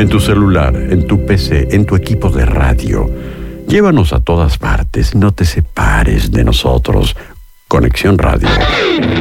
en tu celular, en tu PC, en tu equipo de radio. Llévanos a todas partes, no te separes de nosotros. Conexión Radio.